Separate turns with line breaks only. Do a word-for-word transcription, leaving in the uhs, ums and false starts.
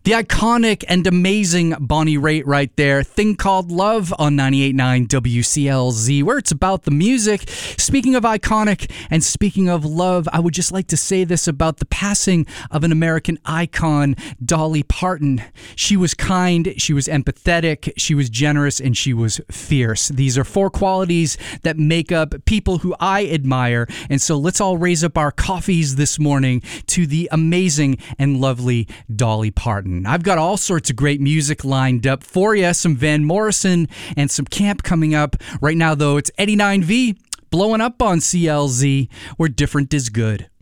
The iconic and amazing Bonnie Raitt right there. Thing Called Love on ninety-eight point nine W C L Z, where it's about the music. Speaking of iconic and speaking of love, I would just like to say this about the passing of an American icon, Dolly Parton. She was kind, she was empathetic, she was generous, and she was fierce. These are four qualities that make up people who I admire. And so let's all raise up our coffees this morning to the amazing and lovely Dolly Parton. I've got all sorts of great music lined up for you. Some Van Morrison and some Camp coming up. Right now, though, it's Eddie nine V blowing up on C L Z, where different is good.